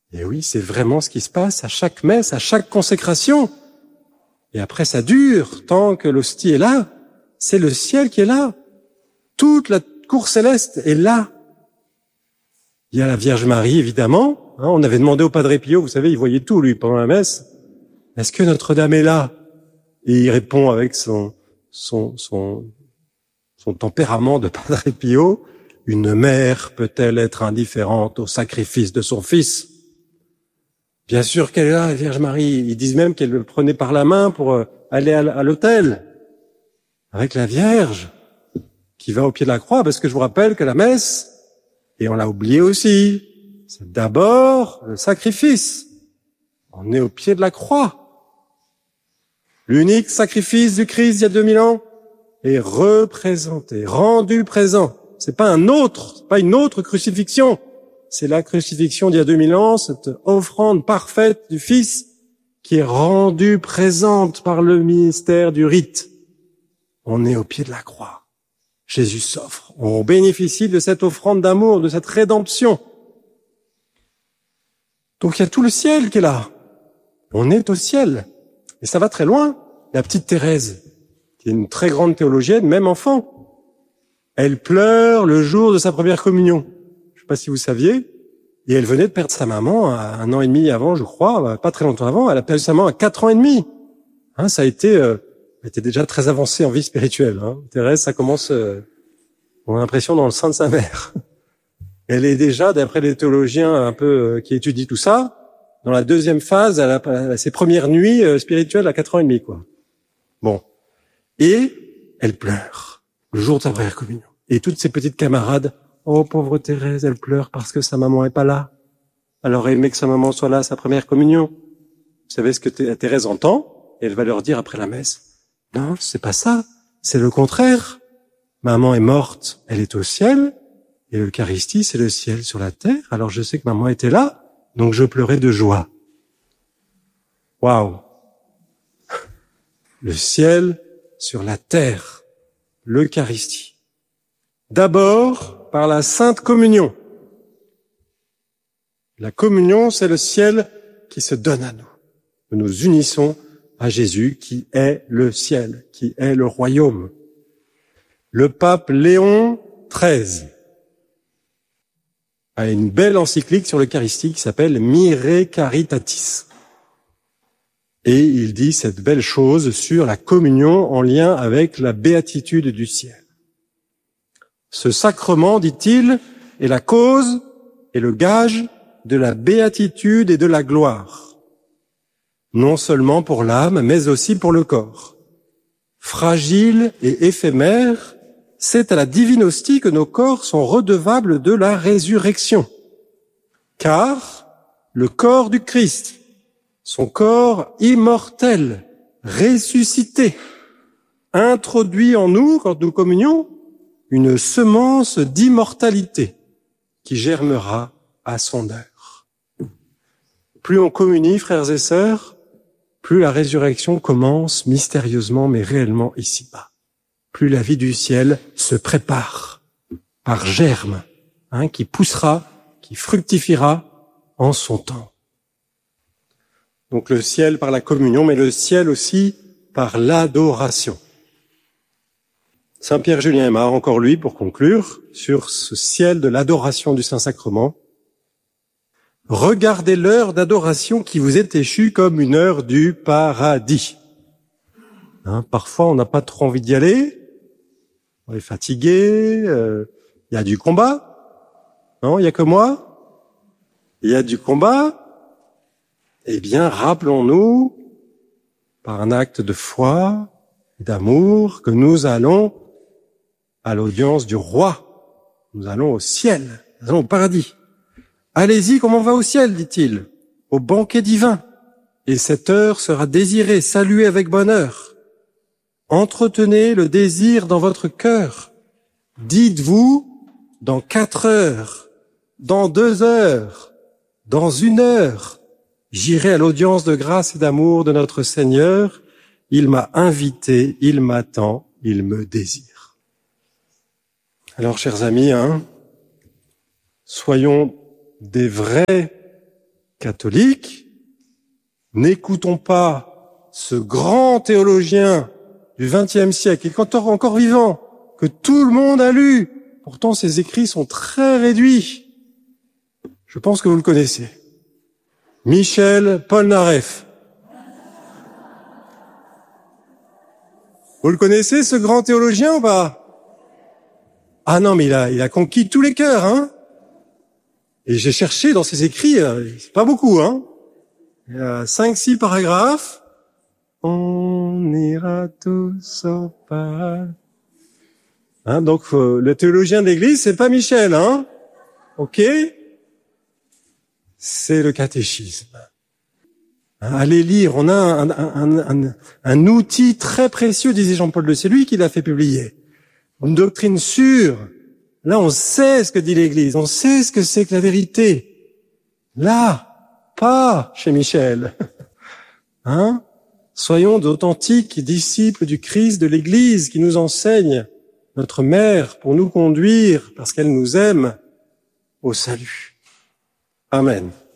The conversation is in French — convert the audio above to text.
Et oui, c'est vraiment ce qui se passe à chaque messe, à chaque consécration. Et après, ça dure tant que l'hostie est là. C'est le ciel qui est là. Toute la cour céleste est là. Il y a la Vierge Marie, évidemment. On avait demandé au Padre Pio, vous savez, il voyait tout, lui, pendant la messe. Est-ce que Notre-Dame est là? Et il répond avec son tempérament de Padre Pio. Une mère peut-elle être indifférente au sacrifice de son fils? Bien sûr qu'elle est là, la Vierge Marie. Ils disent même qu'elle le prenait par la main pour aller à l'autel. Avec la Vierge qui va au pied de la croix, parce que je vous rappelle que la messe, et on l'a oublié aussi, c'est d'abord le sacrifice. On est au pied de la croix. L'unique sacrifice du Christ il y a 2000 ans est représenté, rendu présent. C'est pas une autre crucifixion. C'est la crucifixion d'il y a 2000 ans, cette offrande parfaite du Fils qui est rendue présente par le ministère du rite. On est au pied de la croix. Jésus s'offre. On bénéficie de cette offrande d'amour, de cette rédemption. Donc il y a tout le ciel qui est là. On est au ciel. Et ça va très loin. La petite Thérèse, qui est une très grande théologienne, même enfant, elle pleure le jour de sa première communion. Je ne sais pas si vous saviez. Et elle venait de perdre sa maman à 1 an et demi avant, je crois, pas très longtemps avant. Elle a perdu sa maman à 4 ans et demi. Ça a été, elle était déjà très avancée en vie spirituelle. Thérèse, ça commence, on a l'impression, dans le sein de sa mère. Elle est déjà, d'après les théologiens un peu qui étudient tout ça, dans la deuxième phase, elle a ses premières nuits spirituelles à 4 ans et demi, quoi. Bon. Et elle pleure le jour de sa première communion. Et toutes ses petites camarades, oh pauvre Thérèse, elle pleure parce que sa maman est pas là. Elle aurait aimé que sa maman soit là à sa première communion. Vous savez ce que Thérèse entend? Et elle va leur dire après la messe, non, c'est pas ça, c'est le contraire. Maman est morte, elle est au ciel, et l'Eucharistie, c'est le ciel sur la terre. Alors je sais que maman était là, donc je pleurais de joie. Waouh! Le ciel sur la terre, l'Eucharistie. D'abord, par la Sainte Communion. La communion, c'est le ciel qui se donne à nous. Nous nous unissons à Jésus qui est le ciel, qui est le royaume. Le pape Léon XIII a une belle encyclique sur l'Eucharistie qui s'appelle Mire Caritatis. Et il dit cette belle chose sur la communion en lien avec la béatitude du ciel. Ce sacrement, dit-il, est la cause et le gage de la béatitude et de la gloire, non seulement pour l'âme, mais aussi pour le corps. Fragile et éphémère, c'est à la divine hostie que nos corps sont redevables de la résurrection. Car le corps du Christ, son corps immortel, ressuscité, introduit en nous, quand nous communions, une semence d'immortalité qui germera à son heure. Plus on communie, frères et sœurs, plus la résurrection commence mystérieusement mais réellement ici-bas. Plus la vie du ciel se prépare par germe, qui poussera, qui fructifiera en son temps. Donc le ciel par la communion, mais le ciel aussi par l'adoration. Saint Pierre Julien Aymar, encore lui, pour conclure, sur ce ciel de l'adoration du Saint-Sacrement. Regardez l'heure d'adoration qui vous est échue comme une heure du paradis. Parfois, on n'a pas trop envie d'y aller. On est fatigué. Il y a du combat. Non, il y a que moi. Il y a du combat. Eh bien, rappelons-nous, par un acte de foi et d'amour, que nous allons à l'audience du roi. Nous allons au ciel. Nous allons au paradis. Allez-y, comme on va au ciel, dit-il, au banquet divin. Et cette heure sera désirée, saluée avec bonheur. Entretenez le désir dans votre cœur. Dites-vous, dans 4 heures, dans 2 heures, dans 1 heure, j'irai à l'audience de grâce et d'amour de notre Seigneur. Il m'a invité, il m'attend, il me désire. Alors, chers amis, soyons des vrais catholiques, n'écoutons pas ce grand théologien du XXe siècle, qui est encore vivant, que tout le monde a lu. Pourtant, ses écrits sont très réduits. Je pense que vous le connaissez. Michel Polnareff. Vous le connaissez, ce grand théologien ou pas? Ah non, mais il a conquis tous les cœurs, hein. Et j'ai cherché dans ses écrits, c'est pas beaucoup, hein. Il y a 5-6 paragraphes. On ira tous au paradis. Hein, donc, le théologien de l'Église, c'est pas Michel, hein. Ok? C'est le catéchisme. Allez lire, on a un outil très précieux, disait Jean-Paul II, c'est lui qui l'a fait publier. Une doctrine sûre. Là, on sait ce que dit l'Église, on sait ce que c'est que la vérité. Là, pas chez Michel. Hein? Soyons d'authentiques disciples du Christ, de l'Église, qui nous enseigne notre mère pour nous conduire, parce qu'elle nous aime, au salut. Amen.